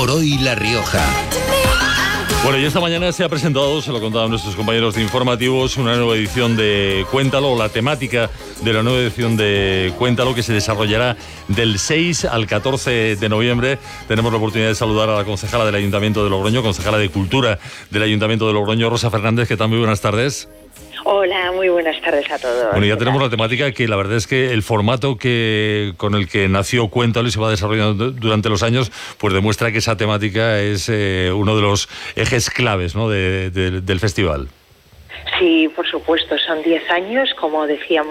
por hoy La Rioja. Bueno, y esta mañana se ha presentado, se lo contaban nuestros compañeros de informativos, una nueva edición de Cuéntalo, la temática de la nueva edición de Cuéntalo, que se desarrollará del 6 al 14 de noviembre. Tenemos la oportunidad de saludar a la concejala del Ayuntamiento de Logroño, concejala de Cultura del Ayuntamiento de Logroño, Rosa Fernández. ¿Qué tal? Muy buenas tardes. Hola, muy buenas tardes a todos. Bueno, ya tenemos la temática, que la verdad es que el formato con el que nació Cuéntalo y se va desarrollando durante los años, pues demuestra que esa temática es uno de los ejes claves, ¿no?, del festival. Sí, por supuesto, son 10 años, como decíamos.